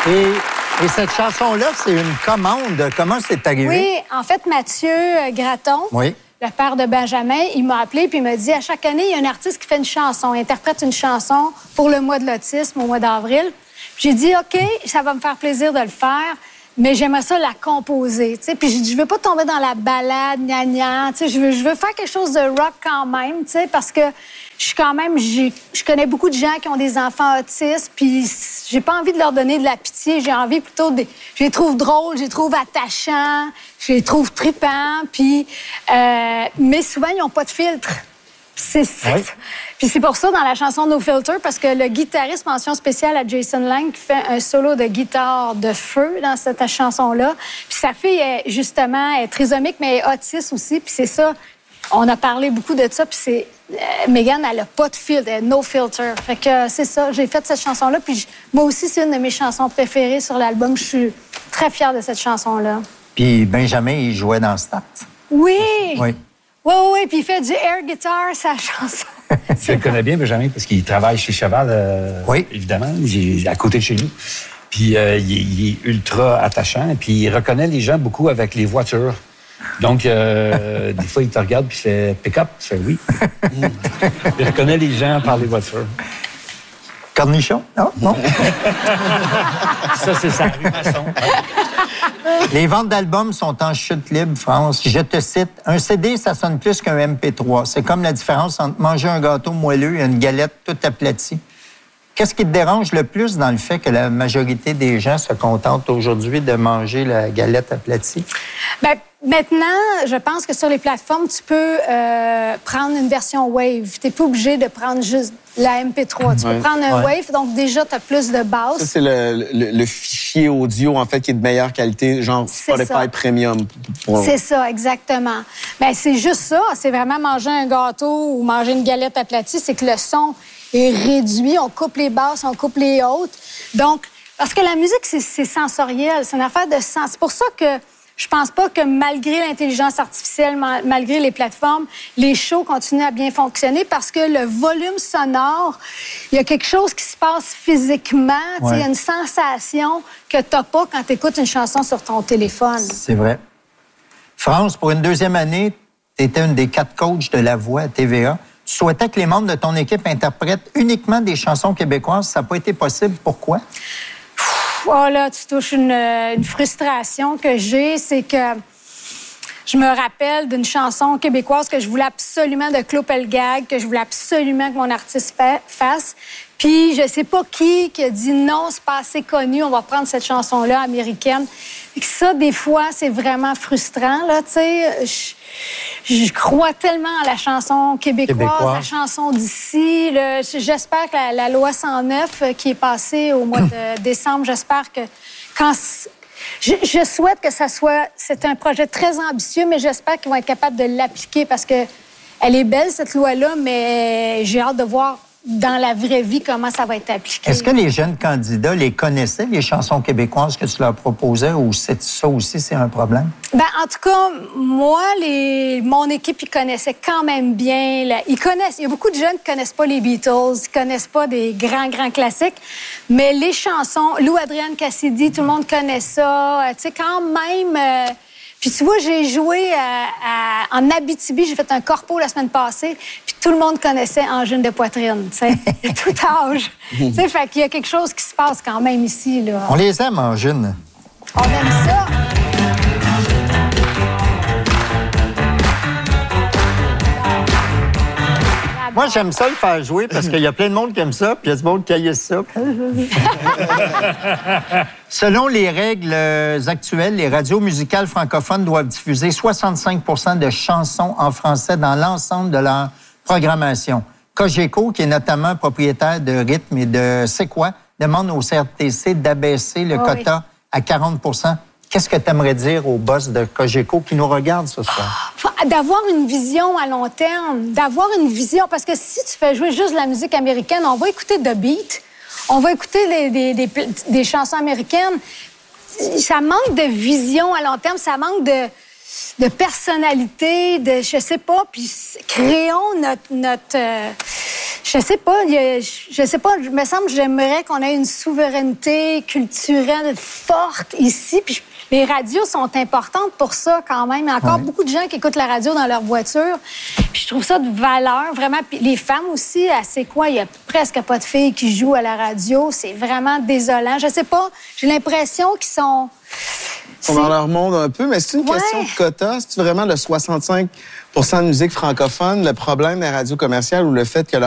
Et cette chanson-là, c'est une commande. Comment c'est arrivé? Oui, en fait, Mathieu Gratton, le père de Benjamin, il m'a appelé puis il m'a dit, à chaque année, il y a un artiste qui fait une chanson, interprète une chanson pour le mois de l'autisme au mois d'avril. J'ai dit, OK, ça va me faire plaisir de le faire, mais j'aimerais ça la composer. T'sais. Puis j'ai dit, je veux pas tomber dans la balade, gna-gna. Je veux faire quelque chose de rock quand même, parce que je connais beaucoup de gens qui ont des enfants autistes, puis j'ai pas envie de leur donner de la pitié. J'ai envie plutôt je les trouve drôles, je les trouve attachants, je les trouve tripants, puis mais souvent ils ont pas de filtre. Puis c'est pour ça, dans la chanson No Filter, parce que le guitariste, mention spéciale à Jason Lang, qui fait un solo de guitare de feu dans cette chanson-là. Puis sa fille, est trisomique, mais elle est autiste aussi. Puis c'est ça, on a parlé beaucoup de ça. Puis c'est... Megan, elle n'a pas de filtre, elle a no filter. Fait que c'est ça, j'ai fait cette chanson-là. Puis moi aussi, c'est une de mes chansons préférées sur l'album. Je suis très fière de cette chanson-là. Puis Benjamin, il jouait dans Stats. Oui! Oui, puis il fait du air guitar, sa chanson. Je le connais bien, Benjamin, parce qu'il travaille chez Cheval, évidemment, il est à côté de chez nous. Puis il est ultra attachant, puis il reconnaît les gens beaucoup avec les voitures. Donc, des fois, il te regarde, puis il fait « pick-up », tu fais « oui ». Il reconnaît les gens par les voitures. Cornichon? Non? Ça, c'est sa rue Masson. Les ventes d'albums sont en chute libre, France. Je te cite, un CD, ça sonne plus qu'un MP3. C'est comme la différence entre manger un gâteau moelleux et une galette toute aplatie. Qu'est-ce qui te dérange le plus dans le fait que la majorité des gens se contentent aujourd'hui de manger la galette aplatie? Bien, maintenant, je pense que sur les plateformes, tu peux prendre une version Wave. Tu n'es pas obligé de prendre juste la MP3. Tu peux prendre un Wave, donc déjà, tu as plus de basse. Ça, c'est le fichier audio, en fait, qui est de meilleure qualité, genre Spotify Premium. C'est ça, exactement. Bien, c'est juste ça. C'est vraiment manger un gâteau ou manger une galette aplatie. C'est que le son est réduit. On coupe les basses, on coupe les hautes. Donc, parce que la musique, c'est sensoriel. C'est une affaire de sens. C'est pour ça que je pense pas que malgré l'intelligence artificielle, malgré les plateformes, les shows continuent à bien fonctionner parce que le volume sonore, il y a quelque chose qui se passe physiquement. Il y a une sensation que tu n'as pas quand tu écoutes une chanson sur ton téléphone. C'est vrai. France, pour une deuxième année, tu étais une des 4 coachs de La Voix à TVA. Tu souhaitais que les membres de ton équipe interprètent uniquement des chansons québécoises. Ça n'a pas été possible. Pourquoi? Oh là, tu touches une frustration que j'ai, c'est que je me rappelle d'une chanson québécoise que je voulais absolument de Claude Pelgag, que je voulais absolument que mon artiste fasse. Puis je sais pas qui a dit non, c'est pas assez connu, on va prendre cette chanson-là américaine. Et ça, des fois, c'est vraiment frustrant, là, tu sais. Je crois tellement à la chanson québécoise. La chanson d'ici. J'espère que la loi 109 qui est passée au mois de décembre, j'espère que quand... Je souhaite que ça soit... C'est un projet très ambitieux, mais j'espère qu'ils vont être capables de l'appliquer parce que elle est belle, cette loi-là, mais j'ai hâte de voir dans la vraie vie comment ça va être appliqué. Est-ce que les jeunes candidats les connaissaient, les chansons québécoises que tu leur proposais, ou ça aussi, c'est un problème? Ben, en tout cas, moi, mon équipe, ils connaissaient quand même bien. Il y a beaucoup de jeunes qui connaissent pas les Beatles, qui connaissent pas des grands classiques, mais les chansons, Lou Adrienne Cassidy, tout le monde connaît ça. Tu sais, quand même... Puis tu vois, j'ai joué en Abitibi, j'ai fait un corpo la semaine passée, puis tout le monde connaissait Angine de poitrine, tu sais, de tout âge. Tu sais, fait qu'il y a quelque chose qui se passe quand même ici, là. On les aime, Angine. On aime ça. Moi, j'aime ça le faire jouer parce qu'il y a plein de monde qui aime ça, puis il y a du monde qui haïsse ça. Selon les règles actuelles, les radios musicales francophones doivent diffuser 65 de chansons en français dans l'ensemble de leur programmation. Cogeco, qui est notamment propriétaire de Rythme et de C'est quoi, demande au CRTC d'abaisser le quota à 40 Qu'est-ce que tu aimerais dire au boss de Cogeco qui nous regarde ce soir? D'avoir une vision à long terme, d'avoir une vision, parce que si tu fais jouer juste de la musique américaine, on va écouter The Beat, on va écouter des chansons américaines. Ça manque de vision à long terme, ça manque de personnalité, je sais pas, puis créons Je sais pas, il me semble que j'aimerais qu'on ait une souveraineté culturelle forte ici. Puis les radios sont importantes pour ça quand même. Il y a encore beaucoup de gens qui écoutent la radio dans leur voiture. Puis je trouve ça de valeur, vraiment. Puis les femmes aussi, c'est quoi? Il y a presque pas de filles qui jouent à la radio. C'est vraiment désolant. Je sais pas, j'ai l'impression qu'ils sont... On en leur monde un peu, mais c'est une question de quota. C'est vraiment le 65 % de musique francophone, le problème des radios commerciales ou le fait que